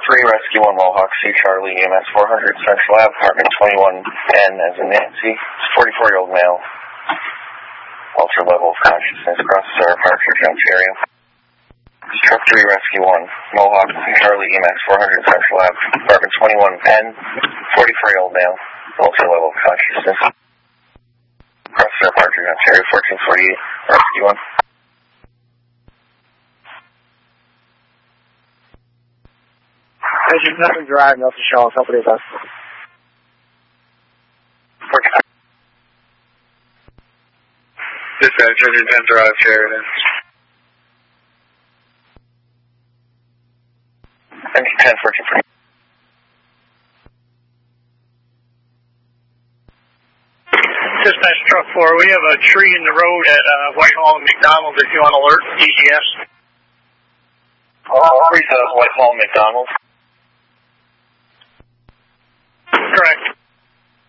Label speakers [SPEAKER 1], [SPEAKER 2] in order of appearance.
[SPEAKER 1] 3, Rescue 1, Mohawk, C. Charlie, EMS 400, Central Ave, apartment 21N as in Nancy, 44-year-old male, altered level of consciousness, crosses our Partridge, Ontario. Truck 3, Rescue 1, Mohawk, C. Charlie, EMS 400, Central Ave, apartment 21N, 44-year-old male, altered level of consciousness, crosses our Partridge, Ontario, 1448, Rescue 1.
[SPEAKER 2] Agent, nothing drive, nothing show, somebody else.
[SPEAKER 3] Dispatch, 110 Drive, Sheridan.
[SPEAKER 1] Engine 10, 1448.
[SPEAKER 4] Dispatch truck 4, we have a tree in the road at Whitehall and McDonald if you want to alert DGS.
[SPEAKER 1] Whitehall and McDonald.
[SPEAKER 4] Correct.